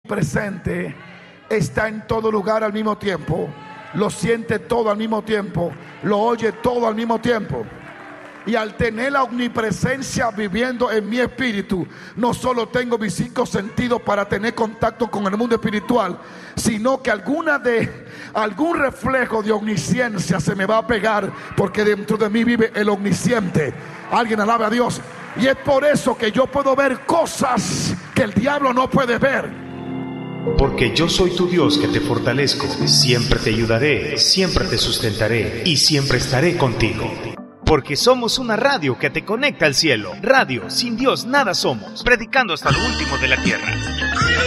omnipresente, está en todo lugar al mismo tiempo, lo siente todo al mismo tiempo, lo oye todo al mismo tiempo. Y al tener la omnipresencia viviendo en mi espíritu, no solo tengo mis 5 sentidos para tener contacto con el mundo espiritual, sino que algún reflejo de omnisciencia se me va a pegar, porque dentro de mí vive el omnisciente. Alguien alabe a Dios. Y es por eso que yo puedo ver cosas que el diablo no puede ver. Porque yo soy tu Dios que te fortalezco, siempre te ayudaré, siempre te sustentaré y siempre estaré contigo. Porque somos una radio que te conecta al cielo. Radio, sin Dios nada somos. Predicando hasta lo último de la tierra.